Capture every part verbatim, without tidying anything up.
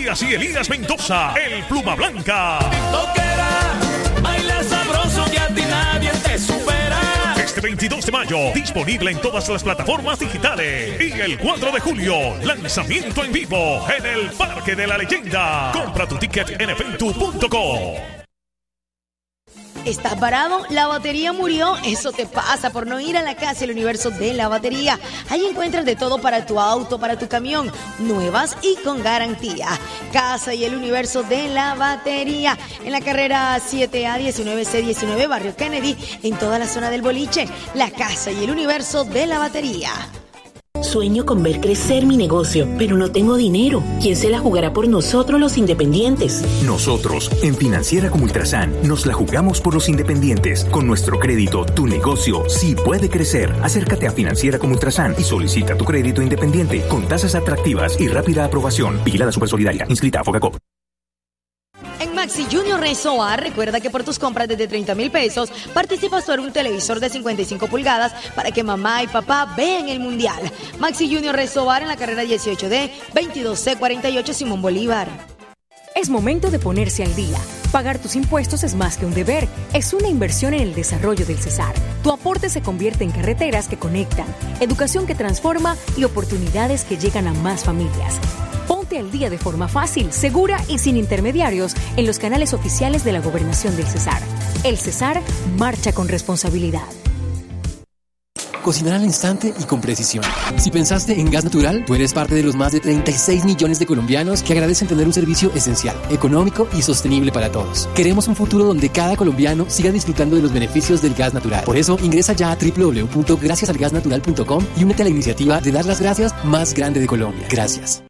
Elías y Elías Mendoza, el Pluma Blanca. Baila sabroso que a ti nadie te supera. Este veintidós de mayo, disponible en todas las plataformas digitales. Y el cuatro de julio, lanzamiento en vivo en el Parque de la Leyenda. Compra tu ticket en eventu punto com. ¿Estás parado? ¿La batería murió? Eso te pasa por no ir a la Casa y el Universo de la Batería. Ahí encuentras de todo para tu auto, para tu camión, nuevas y con garantía. Casa y el Universo de la Batería, en la carrera siete A diecinueve C diecinueve, Barrio Kennedy, en toda la zona del boliche. La Casa y el Universo de la Batería. Sueño con ver crecer mi negocio, pero no tengo dinero. ¿Quién se la jugará por nosotros los independientes? Nosotros, en Financiera como Ultrasan, nos la jugamos por los independientes. Con nuestro crédito, tu negocio sí puede crecer. Acércate a Financiera como Ultrasan y solicita tu crédito independiente con tasas atractivas y rápida aprobación. Vigilada Supersolidaria. Inscrita a Fogacop. En Maxi Junior Resort, recuerda que por tus compras desde treinta mil pesos participas por un televisor de cincuenta y cinco pulgadas para que mamá y papá vean el mundial. Maxi Junior Resort en la carrera dieciocho D, veintidós C cuarenta y ocho Simón Bolívar. Es momento de ponerse al día. Pagar tus impuestos es más que un deber, es una inversión en el desarrollo del Cesar. Tu aporte se convierte en carreteras que conectan, educación que transforma y oportunidades que llegan a más familias. Ponte al día de forma fácil, segura y sin intermediarios en los canales oficiales de la Gobernación del Cesar. El Cesar marcha con responsabilidad. Cocinar al instante y con precisión. Si pensaste en gas natural, tú eres parte de los más de treinta y seis millones de colombianos que agradecen tener un servicio esencial, económico y sostenible para todos. Queremos un futuro donde cada colombiano siga disfrutando de los beneficios del gas natural. Por eso, ingresa ya a doble u doble u doble u punto gracias al gas natural punto com y únete a la iniciativa de dar las gracias más grande de Colombia. Gracias.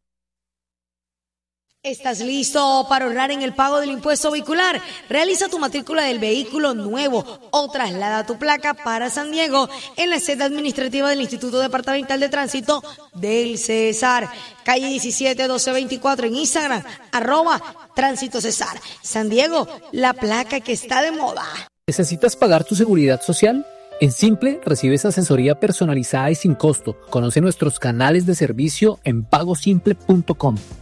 ¿Estás listo para ahorrar en el pago del impuesto vehicular? Realiza tu matrícula del vehículo nuevo o traslada tu placa para San Diego en la sede administrativa del Instituto Departamental de Tránsito del Cesar. Calle diecisiete doce veinticuatro en Instagram, arroba Tránsito Cesar. San Diego, la placa que está de moda. ¿Necesitas pagar tu seguridad social? En Simple recibes asesoría personalizada y sin costo. Conoce nuestros canales de servicio en pago simple punto com.